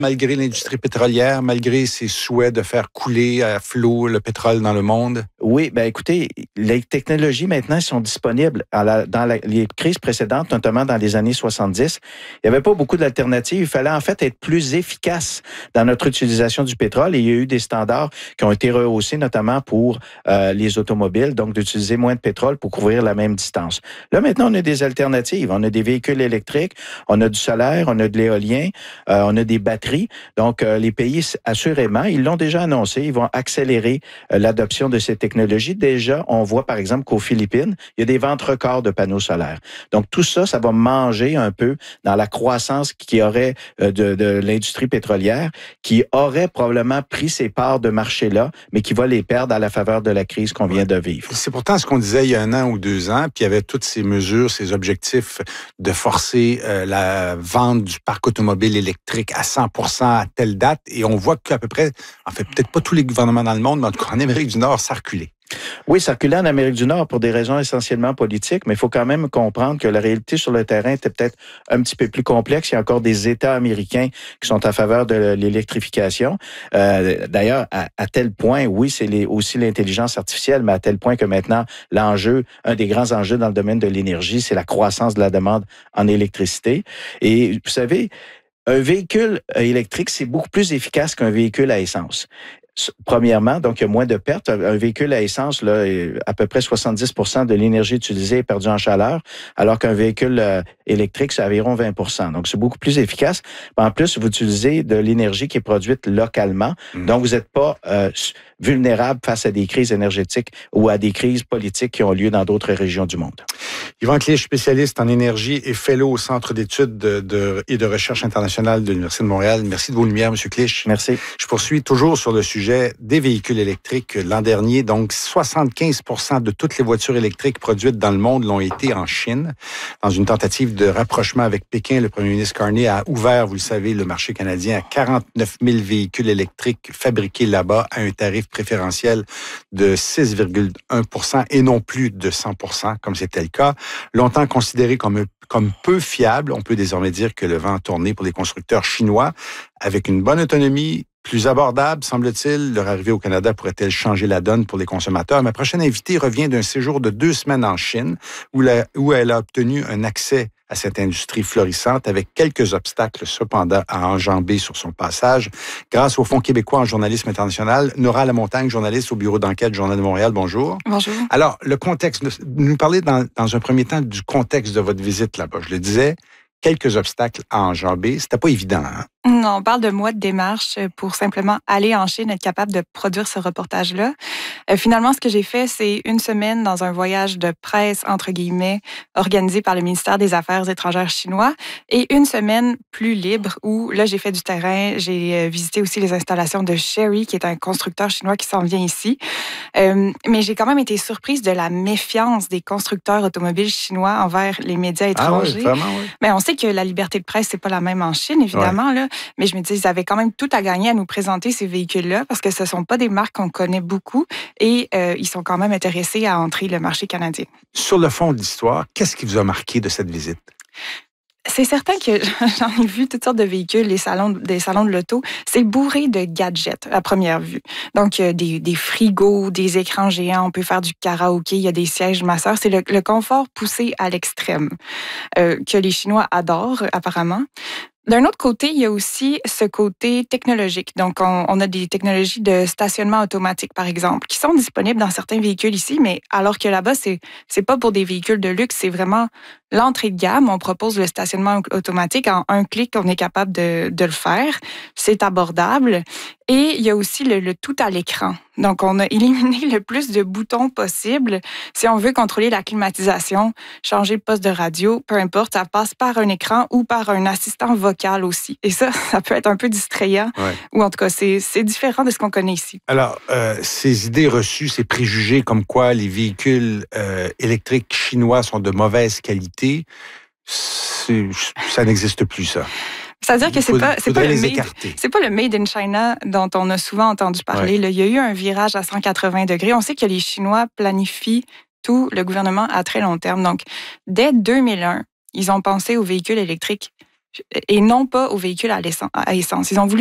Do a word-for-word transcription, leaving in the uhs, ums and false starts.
malgré l'industrie pétrolière, malgré ses souhaits de faire couler à flot le pétrole dans le monde? Oui, bien écoutez, les technologies maintenant sont disponibles. À la, dans la, les crises précédentes, notamment dans les années soixante-dix, il n'y avait pas beaucoup d'alternatives. Il fallait en fait être plus efficace dans notre utilisation du pétrole et il y a eu des standards qui ont été rehaussés, notamment pour euh, les automobiles, donc d'utiliser moins de pétrole pour couvrir la même distance. Là, maintenant, on a des alternatives. On a des véhicules électriques, on a du solaire, on a de l'éolien, euh, on a des batteries. Donc, euh, les pays, assurément, ils l'ont déjà annoncé, ils vont accélérer euh, l'adoption de ces technologies. Déjà, on voit par exemple qu'aux Philippines, il y a des ventes records de panneaux solaires. Donc tout ça, ça va manger un peu dans la croissance qui aurait de, de l'industrie pétrolière, qui aurait probablement pris ces parts de marché-là, mais qui va les perdre à la faveur de la crise qu'on vient de vivre. C'est pourtant ce qu'on disait il y a un an ou deux ans, puis il y avait toutes ces mesures, ces objectifs de forcer euh, la vente du parc automobile électrique à cent pour cent à telle date, et on voit qu'à peu près, en fait, peut-être pas tous les gouvernements dans le monde, mais en tout cas en Amérique du Nord, ça reculait. Oui, circuler en Amérique du Nord pour des raisons essentiellement politiques, mais il faut quand même comprendre que la réalité sur le terrain était peut-être un petit peu plus complexe. Il y a encore des États américains qui sont en faveur de l'électrification. Euh, D'ailleurs, à, à tel point, oui, c'est les, aussi l'intelligence artificielle, mais à tel point que maintenant, l'enjeu, un des grands enjeux dans le domaine de l'énergie, c'est la croissance de la demande en électricité. Et vous savez, un véhicule électrique, c'est beaucoup plus efficace qu'un véhicule à essence. Premièrement, donc il y a moins de pertes. Un véhicule à essence, là, à peu près soixante-dix pour cent de l'énergie utilisée est perdue en chaleur, alors qu'un véhicule euh, électrique, c'est environ vingt pour cent. Donc, c'est beaucoup plus efficace. En plus, vous utilisez de l'énergie qui est produite localement. Mmh. Donc, vous n'êtes pas euh, vulnérable face à des crises énergétiques ou à des crises politiques qui ont lieu dans d'autres régions du monde. Yvan Clich, spécialiste en énergie et fellow au Centre d'études de, de, et de recherche internationale de l'Université de Montréal. Merci de vos lumières, M. Clich. Merci. Je poursuis toujours sur le sujet des véhicules électriques. L'an dernier, donc, soixante-quinze pour cent de toutes les voitures électriques produites dans le monde l'ont été en Chine. Dans une tentative de rapprochement avec Pékin, le premier ministre Carney a ouvert, vous le savez, le marché canadien à quarante-neuf mille véhicules électriques fabriqués là-bas à un tarif préférentiel de six virgule un pour cent et non plus de cent pour cent, comme c'était le cas. Longtemps considéré comme, comme peu fiable, on peut désormais dire que le vent a tourné pour les constructeurs chinois. Avec une bonne autonomie, plus abordable, semble-t-il, leur arrivée au Canada pourrait-elle changer la donne pour les consommateurs? Ma prochaine invitée revient d'un séjour de deux semaines en Chine, où, la, où elle a obtenu un accès à cette industrie florissante, avec quelques obstacles cependant à enjamber sur son passage. Grâce au Fonds québécois en journalisme international, Nora Lamontagne, journaliste au bureau d'enquête Journal de Montréal, bonjour. Bonjour. Alors, le contexte, nous parlez dans, dans un premier temps du contexte de votre visite là-bas. Je le disais, quelques obstacles à enjamber. C'était pas évident, hein? Non, on parle de mois de démarche pour simplement aller en Chine, être capable de produire ce reportage-là. Euh, finalement, ce que j'ai fait, c'est une semaine dans un voyage de presse, entre guillemets, organisé par le ministère des Affaires étrangères chinois, et une semaine plus libre où, là, j'ai fait du terrain, j'ai visité aussi les installations de Chery, qui est un constructeur chinois qui s'en vient ici. Euh, mais j'ai quand même été surprise de la méfiance des constructeurs automobiles chinois envers les médias étrangers. Ah oui, vraiment, oui. Mais on sait que la liberté de presse, c'est pas la même en Chine, évidemment, ouais. là. Mais je me dis, ils avaient quand même tout à gagner à nous présenter ces véhicules-là parce que ce ne sont pas des marques qu'on connaît beaucoup et euh, ils sont quand même intéressés à entrer le marché canadien. Sur le fond de l'histoire, qu'est-ce qui vous a marqué de cette visite? C'est certain que j'en ai vu toutes sortes de véhicules, les salons, des salons de l'auto. C'est bourré de gadgets à première vue. Donc, il y a des, des frigos, des écrans géants, on peut faire du karaoké, il y a des sièges masseurs. C'est le, le confort poussé à l'extrême euh, que les Chinois adorent apparemment. D'un autre côté, il y a aussi ce côté technologique. Donc, on, on a des technologies de stationnement automatique, par exemple, qui sont disponibles dans certains véhicules ici, mais alors que là-bas, c'est c'est pas pour des véhicules de luxe, c'est vraiment l'entrée de gamme. On propose le stationnement automatique. En un clic, on est capable de, de le faire. C'est abordable. Et il y a aussi le, le tout à l'écran. Donc, on a éliminé le plus de boutons possible. Si on veut contrôler la climatisation, changer le poste de radio, peu importe, ça passe par un écran ou par un assistant vocal aussi. Et ça, ça peut être un peu distrayant. Ouais. Ou en tout cas, c'est, c'est différent de ce qu'on connaît ici. Alors, euh, ces idées reçues, ces préjugés comme quoi les véhicules euh, électriques chinois sont de mauvaise qualité, c'est, ça n'existe plus, ça. C'est-à-dire que c'est pas c'est pas le made, c'est pas le made in China dont on a souvent entendu parler. Ouais. Là, il y a eu un virage à cent quatre-vingts degrés. On sait que les Chinois planifient tout le gouvernement à très long terme. Donc, dès deux mille un, ils ont pensé aux véhicules électriques et non pas aux véhicules à, à essence. Ils ont voulu